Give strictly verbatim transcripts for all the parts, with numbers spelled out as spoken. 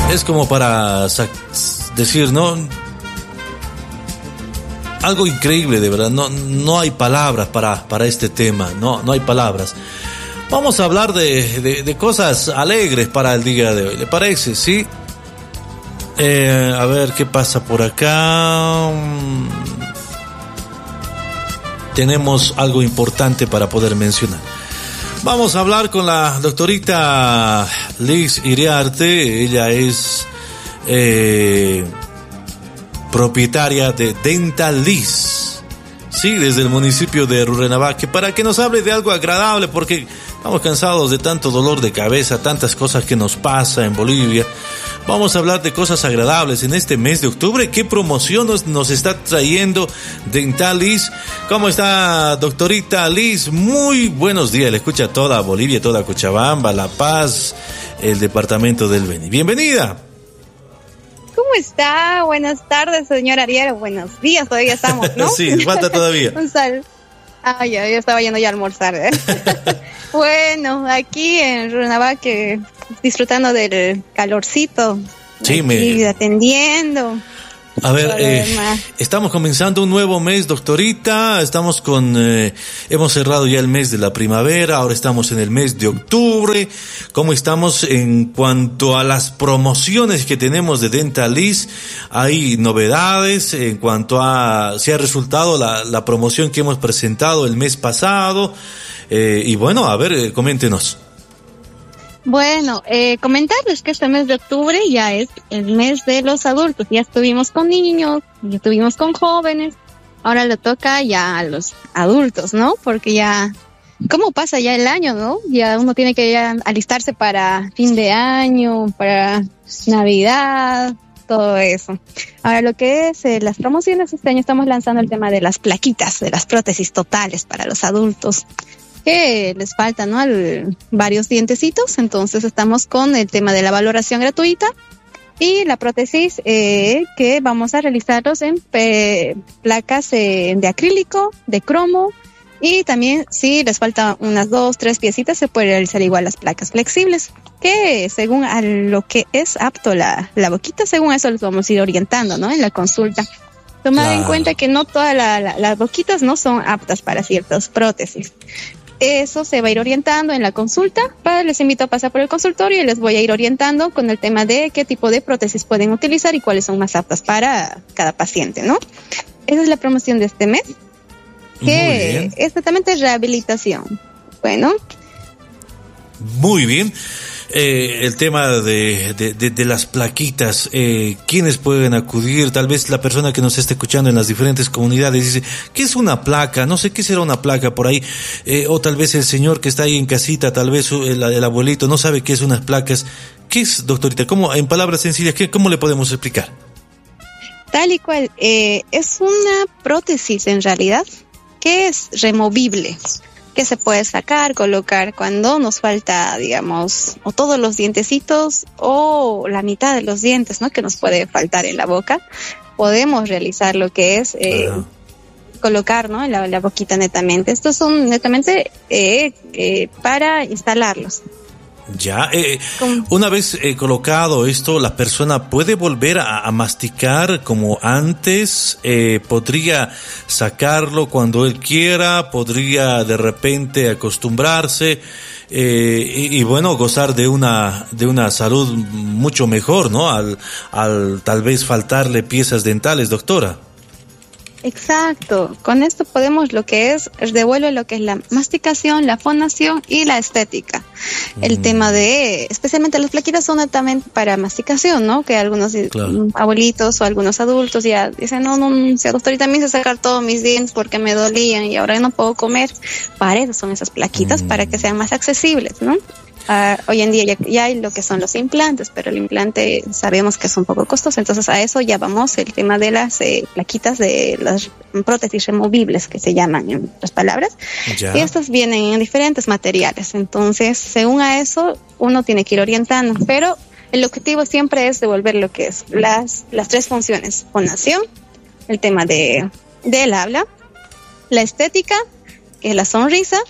es como para decir, ¿no? Algo increíble, de verdad. No, no hay palabras para, para este tema. No, no hay palabras. Vamos a hablar de, de, de cosas alegres para el día de hoy. ¿Le parece? ¿Sí? Eh, a ver qué pasa por acá. Tenemos algo importante para poder mencionar. Vamos a hablar con la doctorita Liz Iriarte. Ella es eh, propietaria de Dental Liz, sí, desde el municipio de Rurrenabaque, para que nos hable de algo agradable, porque estamos cansados de tanto dolor de cabeza, tantas cosas que nos pasa en Bolivia. Vamos a hablar de cosas agradables en este mes de octubre. ¿Qué promoción nos, nos está trayendo Dental Liz? ¿Cómo está, doctorita Liz? Muy buenos días. Le escucha toda Bolivia, toda Cochabamba, La Paz, el departamento del Beni. Bienvenida. ¿Cómo está? Buenas tardes, señor Ariel. Buenos días, todavía estamos, ¿no? Sí, falta todavía. Un sal. Ah, ya, yo estaba yendo ya a almorzar, ¿eh? Bueno, aquí en Rurrenabaque, disfrutando del calorcito. Sí, me... atendiendo. A ver, eh, estamos comenzando un nuevo mes, doctorita. Estamos con, eh, hemos cerrado ya el mes de la primavera, ahora estamos en el mes de octubre. ¿Cómo estamos en cuanto a las promociones que tenemos de Dental Liz? ¿Hay novedades en cuanto a si ha resultado la, la promoción que hemos presentado el mes pasado? Eh, y bueno, a ver, eh, coméntenos. Bueno, eh, comentarles que este mes de octubre ya es el mes de los adultos. Ya estuvimos con niños, ya estuvimos con jóvenes. Ahora le toca ya a los adultos, ¿no? Porque ya, ¿cómo pasa ya el año, no? Ya uno tiene que ya alistarse para fin de año, para Navidad, todo eso. Ahora lo que es eh, las promociones, este año estamos lanzando el tema de las plaquitas, de las prótesis totales para los adultos, que les faltan, ¿no? El, varios dientecitos. Entonces estamos con el tema de la valoración gratuita y la prótesis eh, que vamos a realizarlos en pe- placas eh, de acrílico, de cromo, y también si les faltan unas dos, tres piecitas se puede realizar igual las placas flexibles, que según a lo que es apto la, la boquita, según eso les vamos a ir orientando, ¿no? En la consulta. Tomar claro. en cuenta que no todas la, la, las boquitas no son aptas para ciertas prótesis. Eso se va a ir orientando en la consulta. Para, les invito a pasar por el consultorio y les voy a ir orientando con el tema de qué tipo de prótesis pueden utilizar y cuáles son más aptas para cada paciente, ¿no? Esa es la promoción de este mes, que es exactamente rehabilitación. Bueno. Muy bien. Eh, el tema de, de, de, de las plaquitas, eh, ¿quiénes pueden acudir? Tal vez la persona que nos esté escuchando en las diferentes comunidades dice, ¿qué es una placa? No sé qué será una placa por ahí, eh, o tal vez el señor que está ahí en casita, tal vez el, el abuelito no sabe qué es unas placas. ¿Qué es, doctorita? ¿Cómo, en palabras sencillas, qué, cómo le podemos explicar? Tal y cual, eh, es una prótesis en realidad que es removible, que se puede sacar, colocar cuando nos falta, digamos, o todos los dientecitos o la mitad de los dientes, ¿no? Que nos puede faltar en la boca. Podemos realizar lo que es eh, uh-huh. colocar, ¿no? La, la boquita netamente. Estos son netamente eh, eh, para instalarlos. Ya, eh, una vez eh, colocado esto, la persona puede volver a, a masticar como antes, eh, podría sacarlo cuando él quiera, podría de repente acostumbrarse eh, y, y bueno, gozar de una de una salud mucho mejor, ¿no? Al, al tal vez faltarle piezas dentales, doctora. Exacto, con esto podemos lo que es, devuelve lo que es la masticación, la fonación y la estética. Mm. El tema de, especialmente las plaquitas son también para masticación, ¿no? Que algunos claro. abuelitos o algunos adultos ya dicen, no, no, si doctorita me hice sacar todos mis dientes porque me dolían y ahora no puedo comer. Para eso son esas plaquitas, mm. para que sean más accesibles, ¿no? Uh, hoy en día ya, ya hay lo que son los implantes, pero el implante sabemos que es un poco costoso, entonces a eso ya vamos el tema de las eh, plaquitas de las prótesis removibles que se llaman en otras palabras, ya. Y estas vienen en diferentes materiales, entonces según a eso uno tiene que ir orientando, pero el objetivo siempre es devolver lo que es las, las tres funciones: fonación, el tema de del habla, la estética, que es la sonrisa,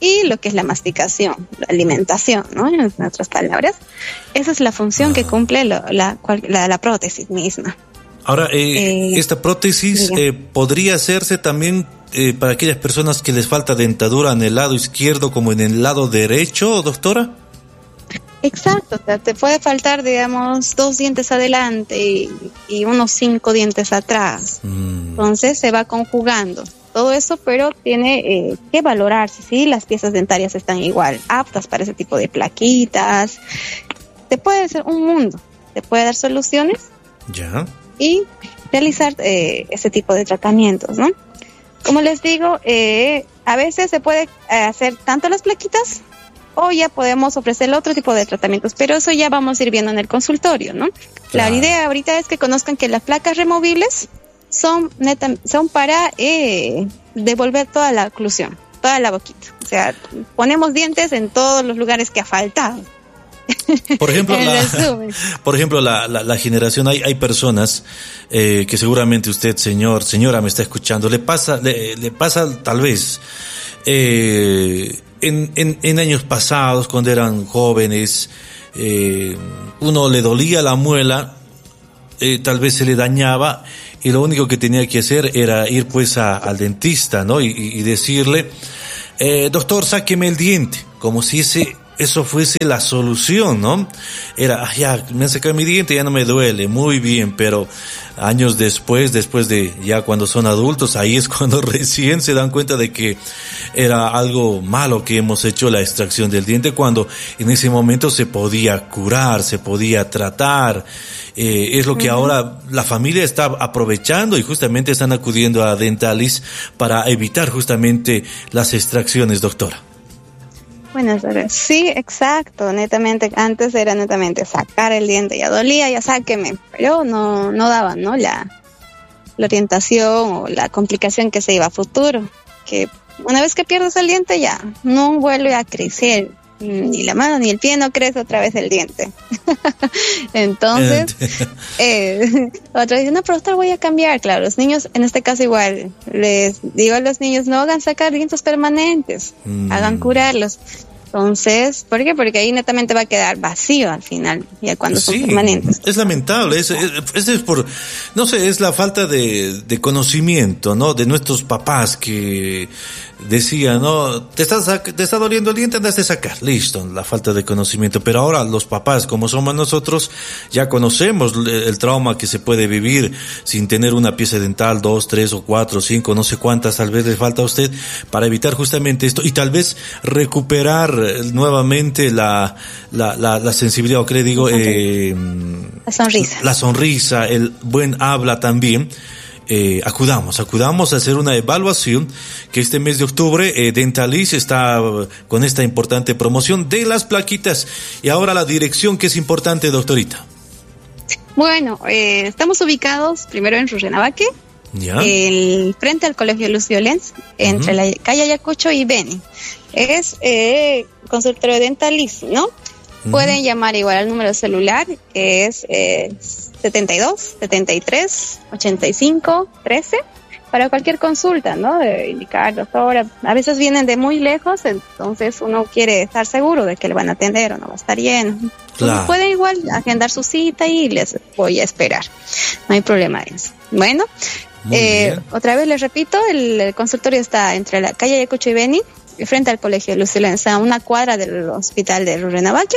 y lo que es la masticación, la alimentación, ¿no? En otras palabras, esa es la función ah. que cumple lo, la, la, la prótesis misma. Ahora, eh, eh, esta prótesis eh, podría hacerse también eh, para aquellas personas que les falta dentadura en el lado izquierdo como en el lado derecho, doctora. Exacto, o sea, te puede faltar, digamos, dos dientes adelante y, y unos cinco dientes atrás. Mm. Entonces se va conjugando todo eso, pero tiene eh, que valorarse si las piezas dentarias están igual, aptas para ese tipo de plaquitas. Te puede ser un mundo, te puede dar soluciones. Ya. Y realizar eh, ese tipo de tratamientos, ¿no? Como les digo, eh, a veces se puede hacer tanto las plaquitas o ya podemos ofrecer otro tipo de tratamientos, pero eso ya vamos a ir viendo en el consultorio, ¿no? Claro. La idea ahorita es que conozcan que las placas removibles son neta, son para eh, devolver toda la oclusión, toda la boquita. O sea, ponemos dientes en todos los lugares que ha faltado. Por ejemplo, la, por ejemplo, la, la, la generación, hay, hay personas eh, que seguramente usted, señor, señora, me está escuchando, le pasa, le, le pasa tal vez eh, en, en, en años pasados, cuando eran jóvenes, eh, uno le dolía la muela, eh, tal vez se le dañaba y lo único que tenía que hacer era ir pues a, al dentista, ¿no? Y, y decirle, eh, doctor, sáqueme el diente, como si ese eso fuese la solución, ¿no? Era, ah, ya, me han sacado mi diente, ya no me duele, muy bien, pero años después, después de ya cuando son adultos, ahí es cuando recién se dan cuenta de que era algo malo que hemos hecho la extracción del diente, cuando en ese momento se podía curar, se podía tratar. Eh, es lo que uh-huh. ahora la familia está aprovechando y justamente están acudiendo a Dentalis para evitar justamente las extracciones, doctora. Buenas tardes. Sí, exacto, netamente, antes era netamente sacar el diente, ya dolía, ya sáqueme, pero no, no daban, ¿no? La, la orientación o la complicación que se iba a futuro, que una vez que pierdes el diente ya no vuelve a crecer, ni la mano ni el pie no crece otra vez el diente. Entonces, eh, otra vez, no, pero esto lo voy a cambiar, claro, los niños, en este caso igual, les digo a los niños, no hagan sacar dientes permanentes, mm. hagan curarlos. Entonces, ¿por qué? Porque ahí netamente va a quedar vacío al final, ya cuando sí, son permanentes. Es lamentable, es, es, es, es por, no sé, es la falta de, de conocimiento, ¿no? De nuestros papás que decían, ¿no? Te está, te está doliendo el diente, andas de sacar. Listo, la falta de conocimiento. Pero ahora los papás, como somos nosotros, ya conocemos el trauma que se puede vivir sin tener una pieza dental, dos, tres o cuatro, cinco, no sé cuántas, tal vez le falta a usted para evitar justamente esto y tal vez recuperar nuevamente la, la, la, la sensibilidad, o qué le digo, eh, la sonrisa. La sonrisa, el buen habla también. Eh, acudamos, acudamos a hacer una evaluación que este mes de octubre eh, Dentalis está con esta importante promoción de las plaquitas. Y ahora la dirección, que es importante, doctorita. Bueno, eh, estamos ubicados primero en Rurrenabaque, ¿ya? El, frente al Colegio Lucio Lenz, entre uh-huh. la calle Ayacucho y Beni. Es eh, consultorio Dentalis, ¿no? Uh-huh. Pueden llamar igual al número celular, que es eh, setenta y dos, setenta y tres, ochenta y cinco, trece, para cualquier consulta, ¿no? De indicar, doctora, a veces vienen de muy lejos, entonces uno quiere estar seguro de que le van a atender o no va a estar lleno. Claro. Pueden igual agendar su cita y les voy a esperar. No hay problema de eso. Bueno, eh, otra vez les repito, el, el consultorio está entre la calle Ayacucho y Beni, frente al Colegio Lucio Lenz, a una cuadra del hospital de Rurrenabaque.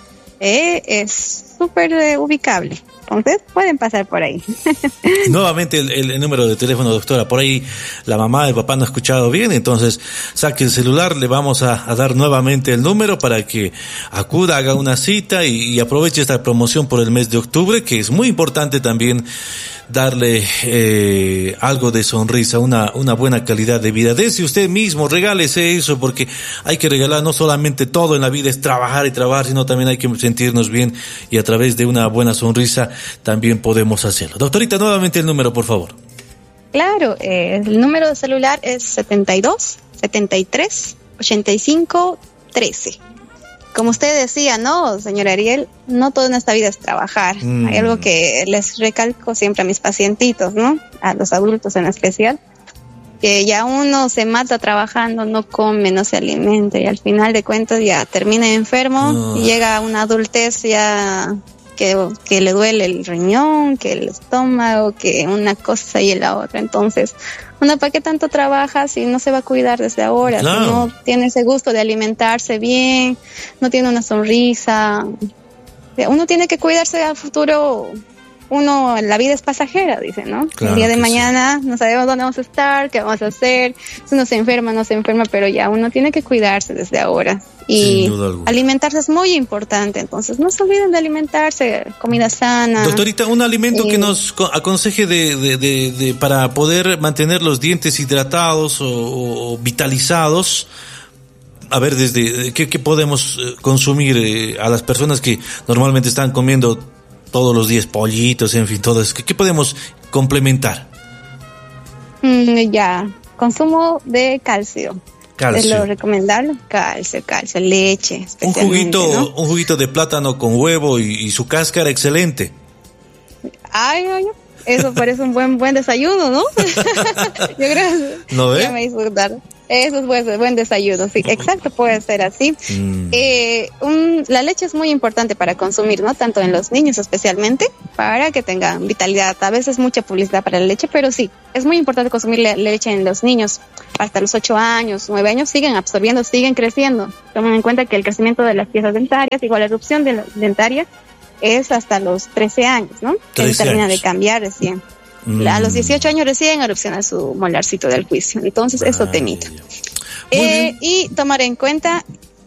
Eh, es súper eh, ubicable. Entonces pueden pasar por ahí. Nuevamente el, el, el número de teléfono, doctora. Por ahí la mamá, el papá no ha escuchado bien, entonces saque el celular, le vamos a, a dar nuevamente el número para que acuda, haga una cita y, y aproveche esta promoción por el mes de octubre, que es muy importante también darle eh, algo de sonrisa, una una buena calidad de vida. Dese usted mismo, regálese eso, porque hay que regalar, no solamente todo en la vida es trabajar y trabajar, sino también hay que sentirnos bien y a través de una buena sonrisa también podemos hacerlo. Doctorita, nuevamente el número, por favor. Claro, eh, el número de celular es setenta y dos, setenta y tres, ochenta y cinco, trece. Como usted decía, ¿no, señor Ariel? No todo en esta vida es trabajar. Mm. Hay algo que les recalco siempre a mis pacientitos, ¿no? A los adultos en especial. que ya uno se mata trabajando, no come, no se alimenta y al final de cuentas ya termina enfermo no. y llega a una adultez ya que, que le duele el riñón, que el estómago, que una cosa y la otra. Entonces, uno, ¿para qué tanto trabaja si no se va a cuidar desde ahora? Claro. Si no tiene ese gusto de alimentarse bien, no tiene una sonrisa. Uno tiene que cuidarse al futuro. Uno, la vida es pasajera, dice, ¿no? Claro, el día de sí. mañana no sabemos dónde vamos a estar, qué vamos a hacer. Si uno se enferma, no se enferma, pero ya uno tiene que cuidarse desde ahora. Y Sin duda alguna. alimentarse es muy importante, entonces no se olviden de alimentarse, comida sana. Doctorita, un alimento Eh, que nos co- aconseje de, de, de, de- para poder mantener los dientes hidratados o, o vitalizados. A ver, desde qué, qué podemos eh, consumir eh, a las personas que normalmente están comiendo todos los días pollitos, en fin, todo eso. ¿Qué, qué podemos complementar? mm, ya, consumo de calcio. Calcio. Es lo recomendable, calcio, calcio, leche, Un especialmente, juguito, ¿no? un juguito de plátano con huevo y, y su cáscara, excelente. Ay, ay, eso parece un buen buen desayuno, ¿no? Yo creo que ¿No ve? ya me hizo dar. Eso es buen, buen desayuno, sí, exacto, puede ser así. Mm. Eh, un, la leche es muy importante para consumir, ¿no? Tanto en los niños especialmente, para que tengan vitalidad. A veces mucha publicidad para la leche, pero sí, es muy importante consumir la leche en los niños. Hasta los ocho años, nueve años, siguen absorbiendo, siguen creciendo. Tomen en cuenta que el crecimiento de las piezas dentarias, igual la erupción de la dentaria, es hasta los trece años, ¿no? Que trece termina años. de cambiar recién. Mm. A los dieciocho años recién erupciona su molarcito del juicio. Entonces, eso Ay, temita. Dios. Muy Eh, bien. y tomar en cuenta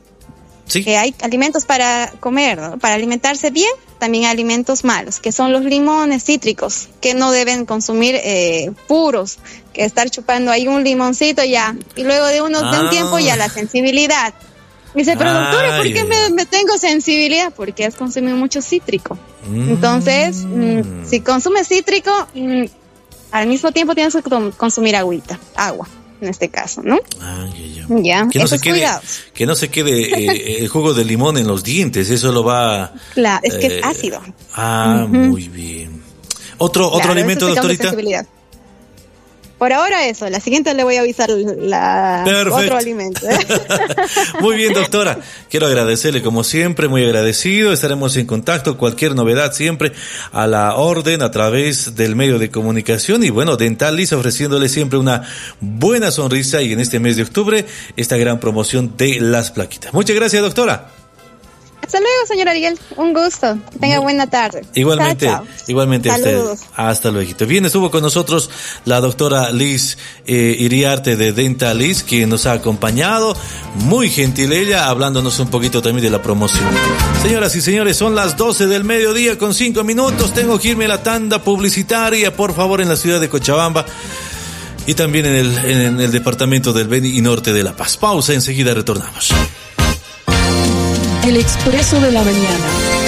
Sí. que hay alimentos para comer, ¿no? Para alimentarse bien, también hay alimentos malos, que son los limones cítricos, que no deben consumir eh, puros, que estar chupando ahí un limoncito ya, y luego de, unos, de un Ah. tiempo ya la sensibilidad. Dice, pero doctora, ¿por Ay, qué ay, me, ay. me tengo sensibilidad? Porque has consumido mucho cítrico. Mm. Entonces, mm, si consumes cítrico, mm, al mismo tiempo tienes que tom- consumir agüita, agua, en este caso, ¿no? Ay, ay, ay. Ya, Que no, se esos quede, cuidados. que no se quede eh, el jugo de limón en los dientes, eso lo va... Claro, es que eh, es ácido. Ah, Ujú. muy bien. ¿Otro, otro Claro, alimento, eso te causa doctorita? sensibilidad. Por ahora eso, la siguiente le voy a avisar la Perfecto. otro alimento. ¿eh? Muy bien, doctora. Quiero agradecerle como siempre, muy agradecido. Estaremos en contacto. Cualquier novedad siempre a la orden a través del medio de comunicación. Y bueno, Dentalis ofreciéndole siempre una buena sonrisa y en este mes de octubre esta gran promoción de las plaquitas. Muchas gracias, doctora. Hasta luego, señor Ariel. Un gusto. Que tenga Muy- buena tarde. Igualmente, Chao, chao. igualmente a usted. Saludos. Hasta luego. Bien, estuvo con nosotros la doctora Liz eh, Iriarte de Dentalis, quien nos ha acompañado. Muy gentil ella, hablándonos un poquito también de la promoción. Señoras y señores, son las doce del mediodía con cinco minutos. Tengo que irme a la tanda publicitaria, por favor, en la ciudad de Cochabamba. Y también en el, en el departamento del Beni y norte de La Paz. Pausa, enseguida retornamos. El Expreso de la Mañana.